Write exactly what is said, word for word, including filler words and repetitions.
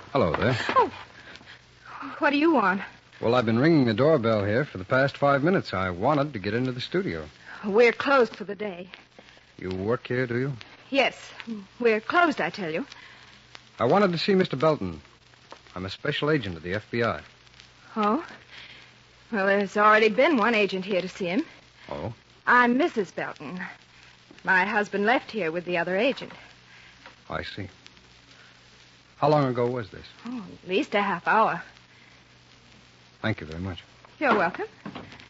Hello there. Oh. What do you want? Well, I've been ringing the doorbell here for the past five minutes. I wanted to get into the studio. We're closed for the day. You work here, do you? Yes. We're closed, I tell you. I wanted to see Mister Belton. I'm a special agent of the F B I. Oh? Well, there's already been one agent here to see him. Oh? I'm Missus Belton. My husband left here with the other agent. I see. How long ago was this? Oh, at least a half hour. Thank you very much. You're welcome.